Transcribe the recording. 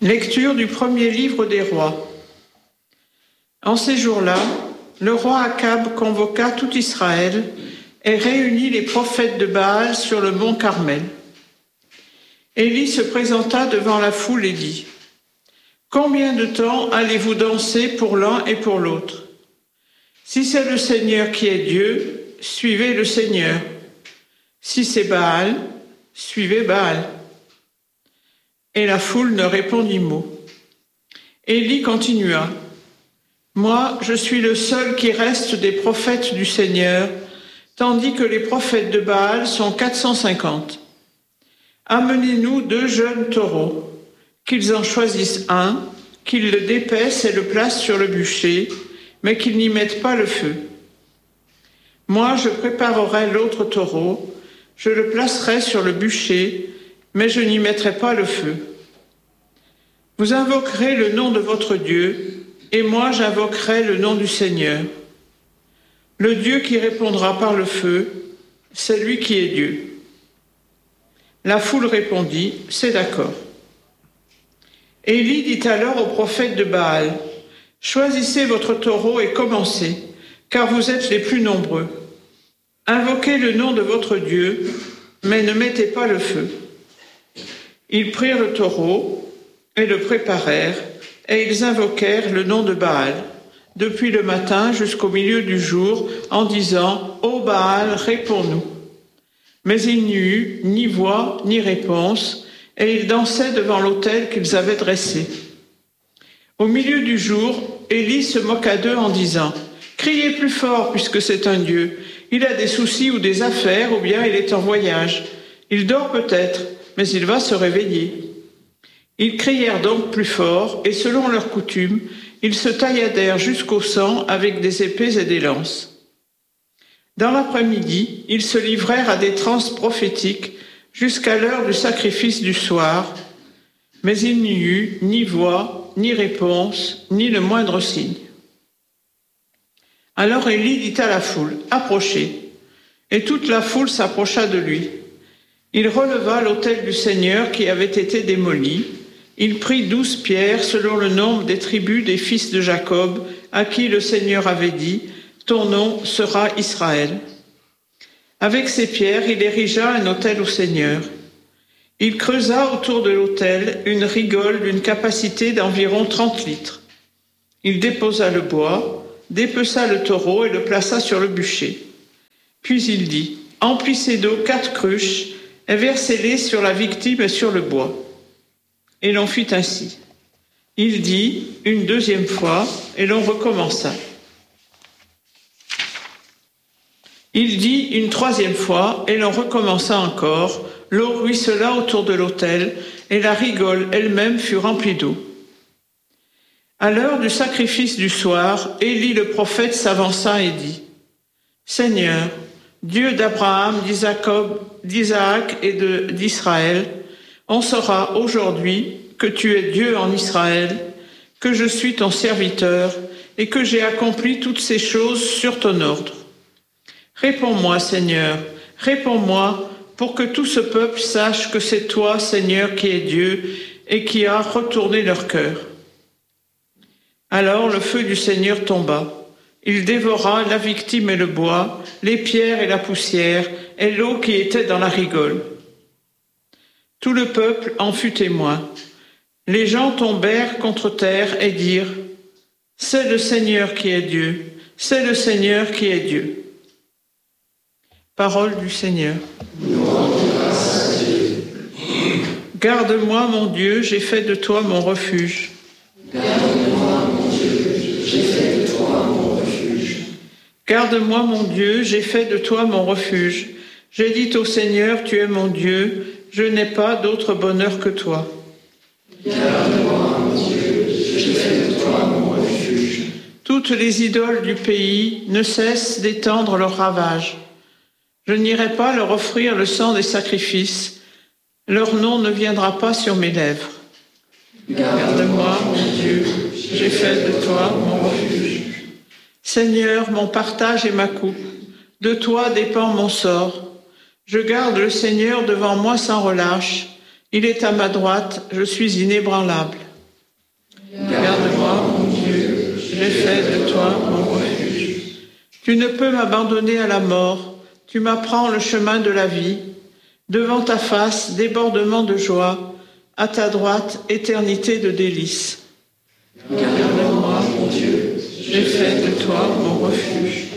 Lecture du premier livre des rois. En ces jours-là, le roi Akab convoqua tout Israël et réunit les prophètes de Baal sur le mont Carmel. Élie se présenta devant la foule et dit : « Combien de temps allez-vous danser pour l'un et pour l'autre ? Si c'est le Seigneur qui est Dieu, suivez le Seigneur. Si c'est Baal, suivez Baal. » Et la foule ne répondit mot. Élie continua : « Moi, je suis le seul qui reste des prophètes du Seigneur, tandis que les prophètes de Baal sont 450. Amenez-nous 2 jeunes taureaux, qu'ils en choisissent un, qu'ils le dépaissent et le placent sur le bûcher, mais qu'ils n'y mettent pas le feu. Moi, je préparerai l'autre taureau, je le placerai sur le bûcher, mais je n'y mettrai pas le feu. Vous invoquerez le nom de votre Dieu, et moi j'invoquerai le nom du Seigneur. Le Dieu qui répondra par le feu, c'est lui qui est Dieu. » La foule répondit : « C'est d'accord. » Élie dit alors aux prophètes de Baal : « Choisissez votre taureau et commencez, car vous êtes les plus nombreux. Invoquez le nom de votre Dieu, mais ne mettez pas le feu. » Ils prirent le taureau et le préparèrent, et ils invoquèrent le nom de Baal, depuis le matin jusqu'au milieu du jour, en disant : « Ô Baal, réponds-nous. » Mais il n'y eut ni voix ni réponse, et ils dansaient devant l'autel qu'ils avaient dressé. Au milieu du jour, Élie se moqua d'eux en disant : « Criez plus fort, puisque c'est un Dieu. Il a des soucis ou des affaires, ou bien il est en voyage. Il dort peut-être, mais il va se réveiller. » Ils crièrent donc plus fort, et selon leur coutume, ils se tailladèrent jusqu'au sang avec des épées et des lances. Dans l'après-midi, ils se livrèrent à des transes prophétiques jusqu'à l'heure du sacrifice du soir, mais il n'y eut ni voix, ni réponse, ni le moindre signe. Alors Élie dit à la foule : « Approchez !» Et toute la foule s'approcha de lui. Il releva l'autel du Seigneur qui avait été démoli. Il prit 12 pierres selon le nombre des tribus des fils de Jacob, à qui le Seigneur avait dit : « Ton nom sera Israël. » Avec ces pierres, il érigea un autel au Seigneur. Il creusa autour de l'autel une rigole d'une capacité d'environ 30 litres. Il déposa le bois, dépeça le taureau et le plaça sur le bûcher. Puis il dit : « Emplissez d'eau 4 cruches et versez-les sur la victime et sur le bois. » Et l'on fit ainsi. Il dit une 2e fois, et l'on recommença. Il dit une 3e fois, et l'on recommença encore. L'eau ruissela autour de l'autel, et la rigole elle-même fut remplie d'eau. À l'heure du sacrifice du soir, Élie le prophète s'avança et dit : « Seigneur, Dieu d'Abraham, d'Isaac et d'Israël, on saura aujourd'hui que tu es Dieu en Israël, que je suis ton serviteur et que j'ai accompli toutes ces choses sur ton ordre. Réponds-moi, Seigneur, réponds-moi, pour que tout ce peuple sache que c'est toi, Seigneur, qui es Dieu et qui a retourné leur cœur. » Alors le feu du Seigneur tomba. Il dévora la victime et le bois, les pierres et la poussière, et l'eau qui était dans la rigole. Tout le peuple en fut témoin. Les gens tombèrent contre terre et dirent : « C'est le Seigneur qui est Dieu, c'est le Seigneur qui est Dieu. » Parole du Seigneur. Garde-moi, mon Dieu, j'ai fait de toi mon refuge. Garde-moi, mon Dieu, j'ai fait de toi mon refuge. Garde-moi, mon Dieu, j'ai fait de toi mon refuge. J'ai dit au Seigneur, tu es mon Dieu, je n'ai pas d'autre bonheur que toi. Garde-moi, mon Dieu, j'ai fait de toi mon refuge. Toutes les idoles du pays ne cessent d'étendre leurs ravages. Je n'irai pas leur offrir le sang des sacrifices. Leur nom ne viendra pas sur mes lèvres. Garde-moi, mon Dieu, j'ai fait de toi mon refuge. Seigneur, mon partage et ma coupe, de toi dépend mon sort. Je garde le Seigneur devant moi sans relâche. Il est à ma droite, je suis inébranlable. j'ai fait de toi mon refuge. Tu ne peux m'abandonner à la mort, tu m'apprends le chemin de la vie. Devant ta face, débordement de joie, à ta droite, éternité de délices. Garde-moi, mon Dieu, j'ai fait de toi mon refuge.